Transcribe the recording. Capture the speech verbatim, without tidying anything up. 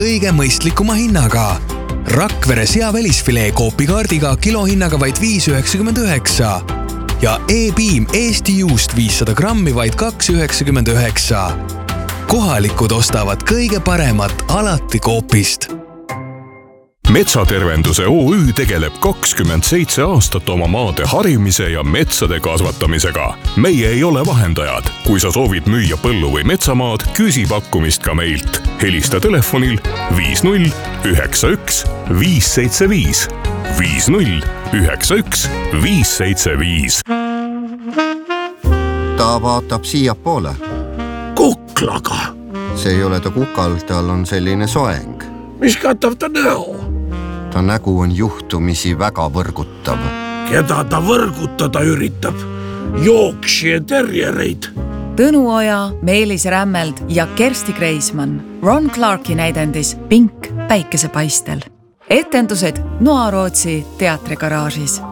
õige mõistlikuma hinnaga. Rakvere seavälisfilee koopikaardiga kilohinnaga vaid viis üheksakümmend üheksa ja E-Beam Eesti juust viissada grammi vaid kaks üheksakümmend üheksa. Kohalikud ostavad kõige paremat alati Coopist. Metsatervenduse O Ü tegeleb kakskümmend seitse aastat oma maade harimise ja metsade kasvatamisega. Meie ei ole vahendajad. Kui sa soovid müüa põllu või metsamaad, küsi pakkumist ka meilt. Helista telefonil viis null üheksa üks viis seitse viis. viis null üheksa üks viis seitse viis. Ta vaatab siia poole. Kuklaga. See ei ole ta kukal, tal on selline soeng. Mis katab ta näo? Ta nägu on juhtumisi väga võrgutav. Keda ta võrgutada üritab? Jooksje terjereid. Tõnu Oja, Meelis Rämmeld ja Kersti Kreismann. Ron Clarki näidendis Pink päikesepaistel. Etendused Noa Rootsi teatrigaraažis.